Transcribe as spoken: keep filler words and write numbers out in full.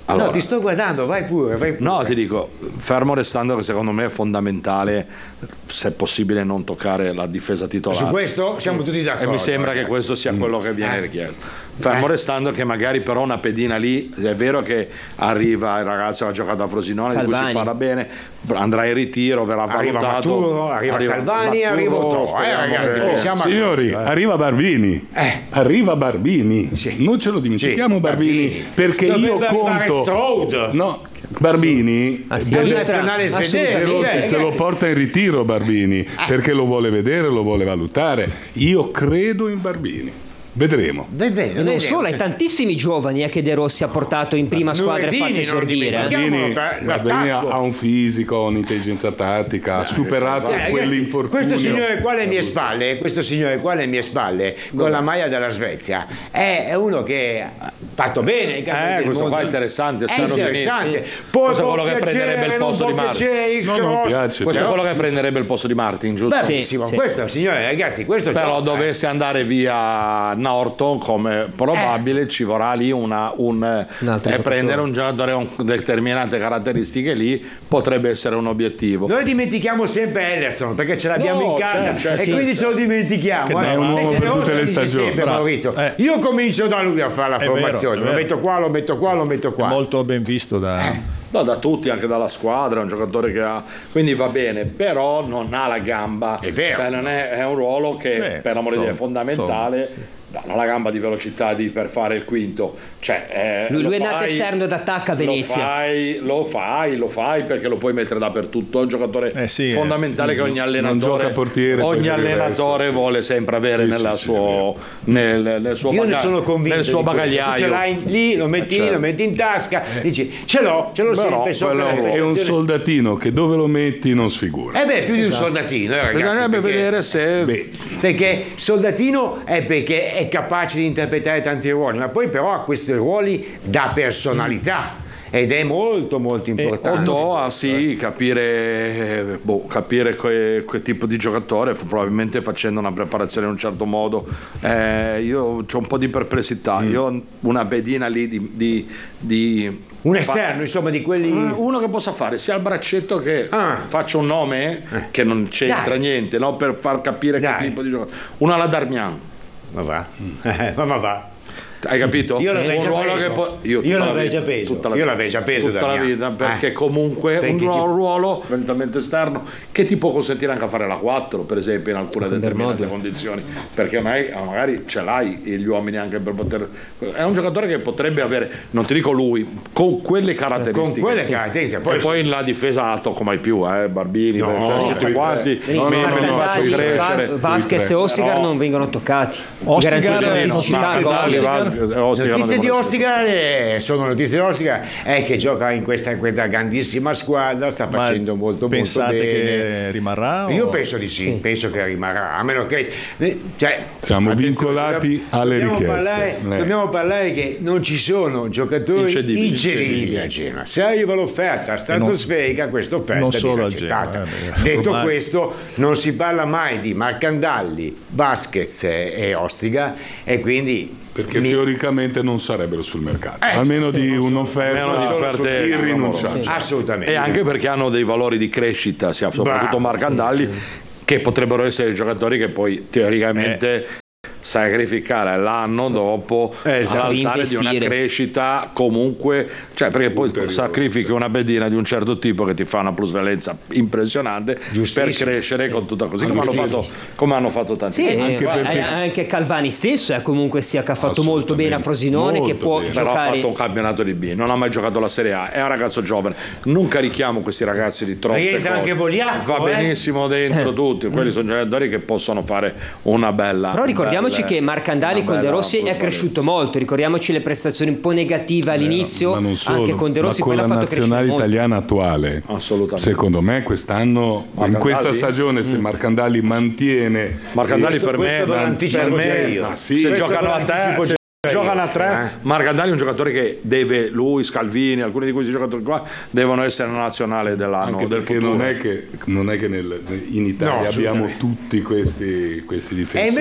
Allora, no, ti sto guardando, vai pure, vai pure. No, ti dico, fermo restando che secondo me è fondamentale, se possibile, non toccare la difesa titolare. Su questo siamo tutti d'accordo. E mi sembra ragazzi. che questo sia quello che viene Eh. richiesto. Fermo Eh. restando che magari però una pedina lì, è vero che arriva il ragazzo che ha giocato a Frosinone, Calvani. di cui si parla bene, andrà in ritiro, verrà Arriva valutato. Maturo, arriva Calvani, arriva Otto, eh, ragazzi, che- siamo a- Signori, arriva Barbini. Eh. Arriva Barbini. Sì. Non ce lo dimentichiamo Sì, Barbini, Barbini. perché Dovrebbe io arrivare conto. Stroud. No, Barbini A deve- Il nazionale Assolutamente. svedese, se, cioè, se lo ragazzi. porta in ritiro Barbini, perché lo vuole vedere, lo vuole valutare. Io credo in Barbini. Vedremo. Beh, beh, E non vedi, solo, hai cioè, tantissimi giovani eh, che De Rossi ha portato in prima squadra e Nuretini, fatto non esordire. eh. dimentichiamo. Barbini, per- Barbini l'attacco. ha un fisico, un'intelligenza tattica, ha superato Eh, ragazzi, quell'infortunio. questo signore qua alle mie spalle, questo signore qua alle mie spalle, con la maglia della Svezia, è, è uno che ha fatto bene ai campioni Eh, del questo mondo. qua è interessante, È esterno interessante. sinistro. Poi Questo è può quello che piacere, prenderebbe il non posto può di Martin. piacere il No, no, cross. piace. Questo Però- è quello che prenderebbe il posto di Martin, giusto? Beh, Sì, benissimo. sì. Questo, signore, ragazzi, questo Però gioca, eh. dovesse andare via Norton, come probabile, ci vorrà lì una, un, altro e giocatore. prendere un giocatore con determinate caratteristiche lì potrebbe essere un obiettivo. Noi dimentichiamo sempre Ederson perché ce l'abbiamo No, in casa certo, certo, e sì, quindi ce lo dimentichiamo. Che eh. è un uomo Invece per Rossi tutte le dice stagioni. sempre, Bravo. Maurizio, Eh. io comincio da lui a fare la È vero, formazione, è lo vero. metto qua, lo metto qua, lo metto qua. Molto ben visto da... No, da tutti, anche dalla squadra, è un giocatore che ha, quindi va bene, però non ha la gamba, È vero. cioè non è, è un ruolo che Beh, per amore di Dio è insomma, fondamentale. Non ha la gamba di velocità di, per fare il quinto, cioè, eh, Lui, lo lui è nato fai- esterno d'attacco a Venezia. Lo fai, lo fai, lo fai perché lo puoi mettere dappertutto. È un giocatore Eh sì, fondamentale eh. che ogni Non allenatore, gioca portiere, poi ogni per il allenatore resto, sì. vuole sempre avere Sì, nella sì, sì, suo, nel, nel suo Io ne baga- sono convinto. nel suo di questo. bagagliaio. Tu ce l'hai lì, lo metti Eh, lì, certo. lo metti in tasca, dici ce l'ho, ce l'ho Però sempre sopra quello le È un prestazioni. soldatino che dove lo metti non sfigura. Eh beh, più di un soldatino, eh, ragazzi. Bisognerebbe perché- vedere se Beh, Perché soldatino è perché è capace di interpretare tanti ruoli, ma poi però ha questi ruoli da personalità ed è molto molto importante. Otto a sì, capire, eh, boh, capire che, che tipo di giocatore, f- probabilmente facendo una preparazione in un certo modo. Eh, io ho un po' di perplessità, io ho una pedina lì di, di, di Un esterno, insomma, di quelli. uno che possa fare sia il braccetto che Ah. faccia un nome che non c'entra Dai. niente, no? Per far capire Dai. che tipo di giocatore. Uno alla Darmian, Ma va, Eh, ma ma va. hai capito? Io l'avrei un già ruolo preso. che può- Io tutta la l'avrei vita, già preso. tutta la Io vita. l'avrei già preso tutta la Darmian. vita, perché Eh. comunque Perché un, ti- ruolo- un ruolo eventualmente esterno che ti può consentire anche a fare la quattro, per esempio, in alcune determinate condizioni, perché mai- magari ce l'hai gli uomini anche per poter. È un giocatore che potrebbe avere, non ti dico lui, con quelle caratteristiche. Con quelle caratteristiche, poi- e poi la difesa la tocco mai più, eh, Barbini, No, perché tutti no, quanti, No, me, no, me li no, faccio Marcandagli, crescere. Va- Vasquez e Ostigar Però- non vengono toccati. Ostigar Garantiscono è- la no, fisicità, Marcandagli, gol. Vasquez e Ostigar non Notizie di devono essere. Ostigar eh, sono notizie di Ostigar è che gioca in questa, in questa grandissima squadra, sta Ma facendo molto molto pensate bene. che rimarrà? Io o- penso di sì, penso che rimarrà, a meno che eh, cioè, Siamo attenzione, vincolati alle dobbiamo richieste. Parlare, Eh. dobbiamo parlare che non ci sono giocatori Incedibili. incedibili a Genoa. Se arriva l'offerta stratosferica, questa offerta non viene solo a accettata. Genoa, eh, beh, Detto ormai- questo, non si parla mai di Marcandalli, Vasquez e e Ostigar e quindi Perché mi- teoricamente non sarebbero sul mercato, Eh, almeno di almeno un'offerta di offerte irrinunciabile. assolutamente. E anche perché hanno dei valori di crescita, sia soprattutto Bravo. Marcandalli, che potrebbero essere giocatori che poi teoricamente sacrificare l'anno dopo Esatto. all'altare di una Investire. crescita comunque, cioè perché poi tu sacrifichi una pedina di un certo tipo che ti fa una plusvalenza impressionante per Giustissimo. crescere con tutta così come hanno Giustissimo. fatto, come hanno fatto Sì, tantissimi. anche, perché- anche Calvani stesso è comunque sia che ha fatto molto bene a Frosinone, che molto può bene. Però ha giocare. fatto un campionato di B, non ha mai giocato la Serie A, è un ragazzo giovane, non carichiamo questi ragazzi di troppe Rientra cose. anche Vogliacco, va eh. benissimo dentro tutti, quelli sono giocatori che possono fare una bella. Però ricordiamoci bella- che Marcandali una con De bella Rossi è plusvalenza. cresciuto molto, ricordiamoci le prestazioni un po' negative all'inizio, Ma non solo, anche con De Rossi ma con poi la l'ha fatto crescere nazionale molto. italiana attuale. Assolutamente. Secondo me quest'anno, in Marcandali? questa stagione, se Marcandali mantiene Marcandali Questo- per me, questo ve lo per anticipo me, già io. ma sì, se questo giocano a ve lo tre, anticipo se già giocano io. a tre, Eh. Marcandali è un giocatore che deve, lui, Scalvini, alcuni di questi giocatori qua devono essere una nazionale dell'anno, anche del perché futuro. non è che, non è che nel- in Italia No, abbiamo assolutamente. tutti questi, questi difensori.